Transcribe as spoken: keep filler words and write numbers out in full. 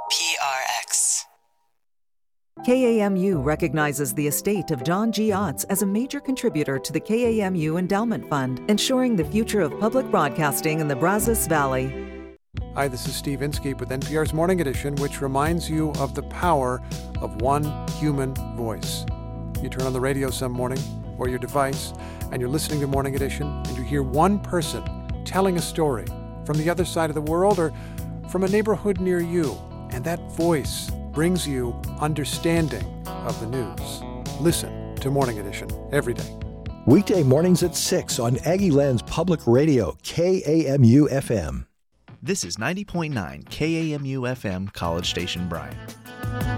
P R X. K A M U recognizes the estate of John G. Otts as a major contributor to the K A M U Endowment Fund, ensuring the future of public broadcasting in the Brazos Valley. Hi, this is Steve Inskeep with N P R's Morning Edition, which reminds you of the power of one human voice. You turn on the radio some morning or your device, and you're listening to Morning Edition, and you hear one person telling a story from the other side of the world or from a neighborhood near you, and that voice brings you understanding of the news. Listen to Morning Edition every day. Weekday mornings at six on Aggie Land's Public Radio, K A M U F M. This is ninety point nine K A M U F M, College Station, Bryan.